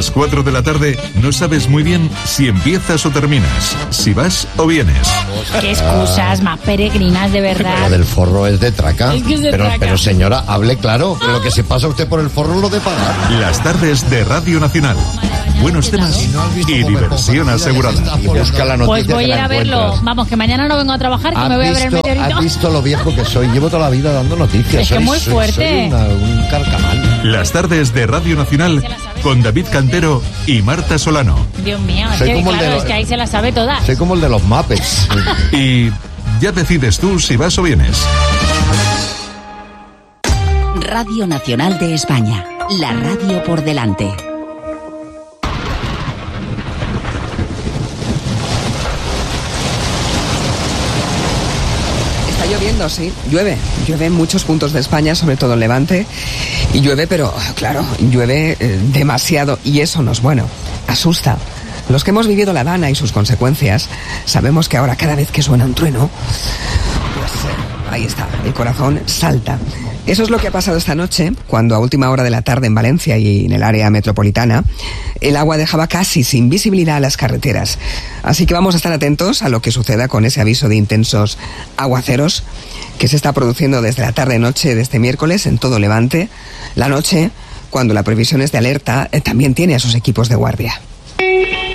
las 4 de la tarde no sabes muy bien si empiezas o terminas, si vas o vienes. Qué excusas más peregrinas, de verdad. Lo del forro es de traca. Es que es de traca. Pero señora, hable claro. Pero lo que se pasa usted por el forro lo de pagar. Las tardes de Radio Nacional. Buenos temas y diversión asegurada. Y busca la noticia. Pues voy a ir a verlo. Vamos, que mañana no vengo a trabajar, que me voy a ver el meteorito. ¿Has visto lo viejo que soy? Llevo toda la vida dando noticias. Es que muy fuerte. Soy un carcamal. Las tardes de Radio Nacional con David Cantero y Marta Solano. Dios mío, es Soy que, como el claro, de es que ahí se las sabe todas. Soy como el de los Muppets. Y ya decides tú si vas o vienes. Radio Nacional de España. La radio por delante. Está lloviendo, sí, llueve en muchos puntos de España, sobre todo en Levante, y llueve, pero claro, llueve demasiado, y eso no es bueno, asusta. Los que hemos vivido la Dana y sus consecuencias, sabemos que ahora cada vez que suena un trueno, pues ahí está, el corazón salta. Eso es lo que ha pasado esta noche, cuando a última hora de la tarde en Valencia y en el área metropolitana, el agua dejaba casi sin visibilidad las carreteras. Así que vamos a estar atentos a lo que suceda con ese aviso de intensos aguaceros que se está produciendo desde la tarde-noche de este miércoles en todo Levante. La noche, cuando la previsión es de alerta, también tiene a sus equipos de guardia.